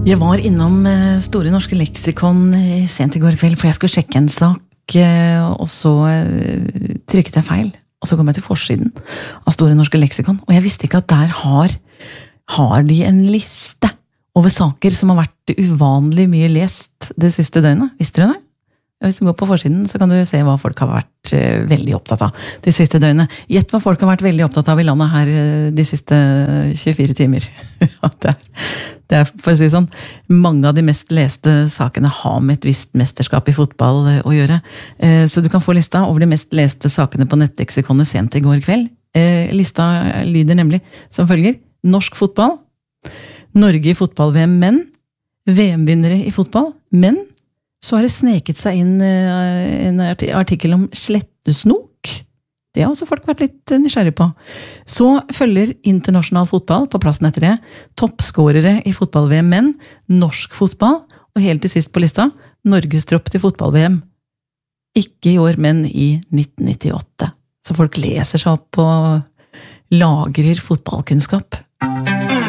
Jeg var innom Store Norske Leksikon sent I går kveld, for jeg skulle sjekke en sak, og så trykket jeg feil. Og så kom jeg til forsiden av Store Norske Leksikon, og jeg visste ikke at der har de en liste over saker som har vært uvanlig mye lest det siste døgnet. Visste du det? Hvis du går på forsiden, så kan du se hva folk har vært veldig opptatt av de siste døgnet. Gjett hva folk har vært veldig opptatt av I landet her de siste 24 timer. Det for å si sånn, mange av de mest leste sakene har med et visst mesterskap I fotball å gjøre. Så du kan få lista over de mest leste sakene på nettlexikonet sent I går kveld. Lista lyder nemlig som følger: norsk fotball, Norge I fotball-VM menn, VM-vinnere I fotball menn. Så har det sneket seg inn en artikkel om slettesnok. Det har også folk vært litt nysgjerrig på. Så følger internasjonal fotball på plassen etter det. Toppskårere I fotball-VM menn, norsk fotball, og helt til sist på lista, Norges tropp til fotball-VM. Ikke I år, men I 1998. Så folk leser seg opp og lagrer fotballkunnskap.